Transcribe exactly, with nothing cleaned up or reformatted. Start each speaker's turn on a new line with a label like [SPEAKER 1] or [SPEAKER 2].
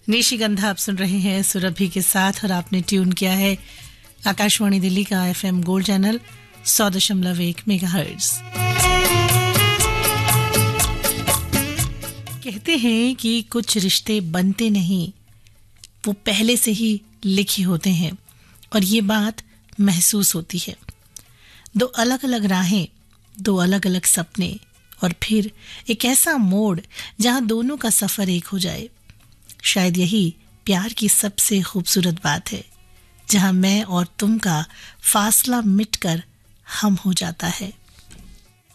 [SPEAKER 1] निशिगंधा आप सुन रहे हैं सुरभि के साथ और आपने ट्यून किया है आकाशवाणी दिल्ली का एफएम गोल्ड चैनल सौ दशमलव एक मेगाहर्ट्ज। कहते हैं कि कुछ रिश्ते बनते नहीं, वो पहले से ही लिखे होते हैं और ये बात महसूस होती है। दो अलग अलग राहें, दो अलग अलग सपने और फिर एक ऐसा मोड़ जहां दोनों का सफर एक हो जाए। शायद यही प्यार की सबसे खूबसूरत बात है, जहां मैं और तुम का फासला मिटकर हम हो जाता है।